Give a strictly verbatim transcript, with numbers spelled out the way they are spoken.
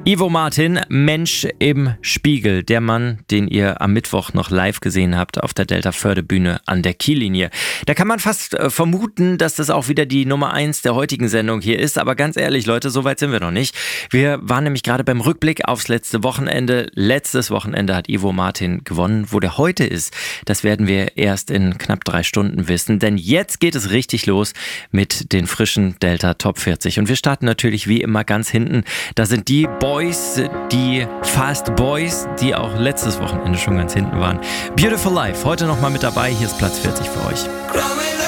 Ivo Martin, Mensch im Spiegel. Der Mann, den ihr am Mittwoch noch live gesehen habt auf der Delta-Förde-Bühne an der Kiellinie. Da kann man fast äh, vermuten, dass das auch wieder die Nummer eins der heutigen Sendung hier ist. Aber ganz ehrlich, Leute, so weit sind wir noch nicht. Wir waren nämlich gerade beim Rückblick aufs letzte Wochenende. Letztes Wochenende hat Ivo Martin gewonnen. Wo der heute ist, das werden wir erst in knapp drei Stunden wissen. Denn jetzt geht es richtig los mit den frischen Delta Top vierzig. Und wir starten natürlich wie immer ganz hinten. Da sind die Boys, die Fast Boys, die auch letztes Wochenende schon ganz hinten waren. Beautiful Life, heute nochmal mit dabei. Hier ist Platz vierzig für euch.